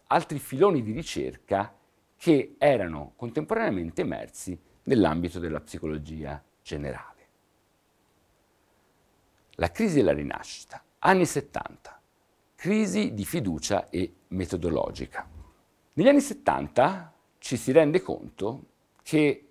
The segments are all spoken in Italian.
altri filoni di ricerca che erano contemporaneamente emersi nell'ambito della psicologia generale. La crisi e la rinascita, anni 70, crisi di fiducia e metodologica. Negli anni 70 ci si rende conto che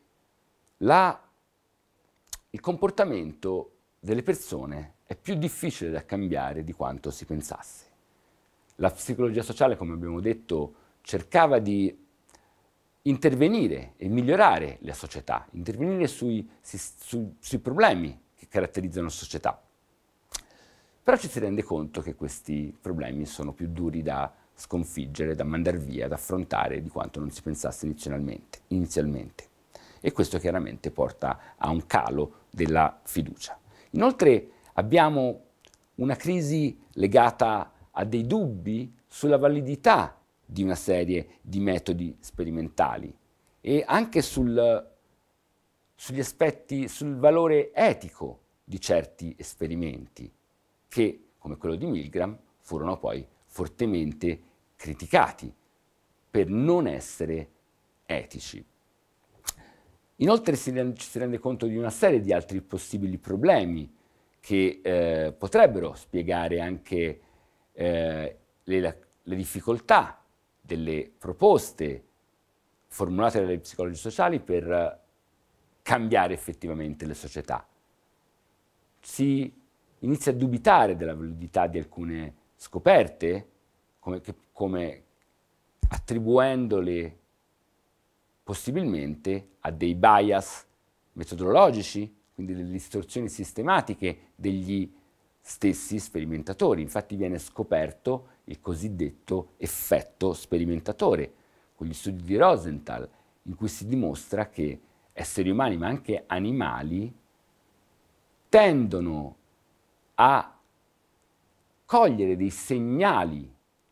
il comportamento delle persone è più difficile da cambiare di quanto si pensasse. La psicologia sociale, come abbiamo detto, cercava di intervenire e migliorare la società, intervenire sui problemi che caratterizzano la società. Però ci si rende conto che questi problemi sono più duri da sconfiggere, da mandar via, da affrontare di quanto non si pensasse inizialmente. E questo chiaramente porta a un calo della fiducia. Inoltre abbiamo una crisi legata a dei dubbi sulla validità di una serie di metodi sperimentali e anche sugli aspetti, sul valore etico di certi esperimenti che, come quello di Milgram, furono poi fortemente criticati per non essere etici. Inoltre ci si rende conto di una serie di altri possibili problemi che potrebbero spiegare anche le difficoltà delle proposte formulate dalle psicologi sociali per cambiare effettivamente le società. Si inizia a dubitare della validità di alcune scoperte, come attribuendole possibilmente a dei bias metodologici, quindi delle distorsioni sistematiche degli stessi sperimentatori. Infatti viene scoperto il cosiddetto effetto sperimentatore, con gli studi di Rosenthal, in cui si dimostra che esseri umani, ma anche animali, tendono a cogliere dei segnali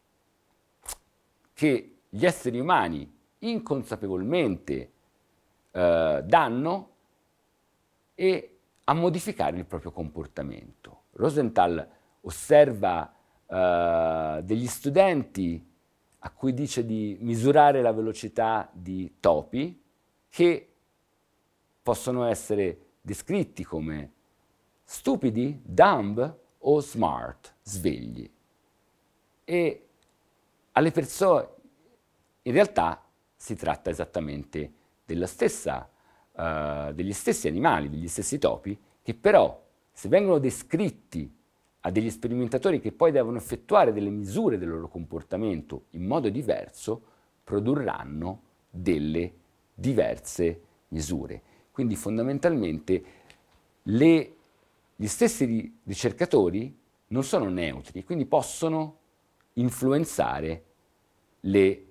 che gli esseri umani inconsapevolmente danno e a modificare il proprio comportamento. Rosenthal osserva degli studenti a cui dice di misurare la velocità di topi che possono essere descritti come stupidi, dumb o smart, svegli. E alle persone, in realtà si tratta esattamente degli stessi animali, degli stessi topi, che però, se vengono descritti a degli sperimentatori che poi devono effettuare delle misure del loro comportamento in modo diverso, produrranno delle diverse misure. Quindi fondamentalmente gli stessi ricercatori non sono neutri, quindi possono influenzare gli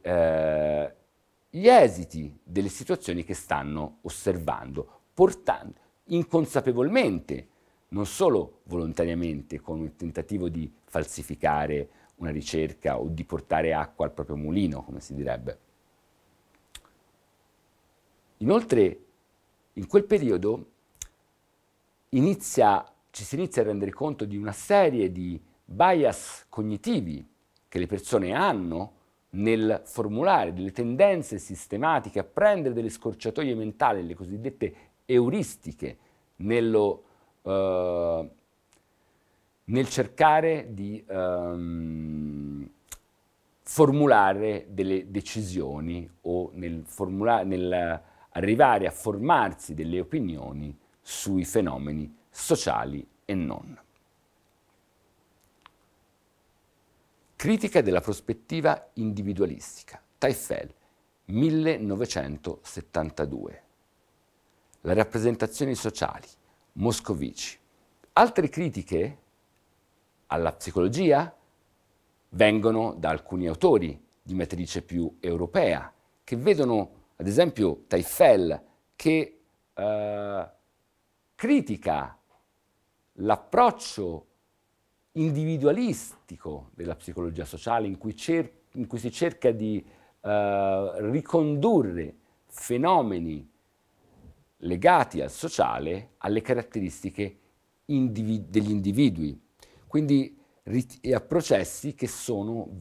esiti delle situazioni che stanno osservando, portando inconsapevolmente, non solo volontariamente, con un tentativo di falsificare una ricerca o di portare acqua al proprio mulino, come si direbbe. Inoltre, in quel periodo ci si inizia a rendere conto di una serie di bias cognitivi che le persone hanno nel formulare delle tendenze sistematiche a prendere delle scorciatoie mentali, le cosiddette euristiche, nel cercare di formulare delle decisioni o nel arrivare a formarsi delle opinioni sui fenomeni sociali e non. Critica della prospettiva individualistica, Teufel, 1972. Le rappresentazioni sociali, Moscovici. Altre critiche alla psicologia vengono da alcuni autori di matrice più europea, che vedono, ad esempio, Teufel, che critica l'approccio individualistico della psicologia sociale in cui si cerca di ricondurre fenomeni legati al sociale alle caratteristiche degli individui, quindi a processi che sono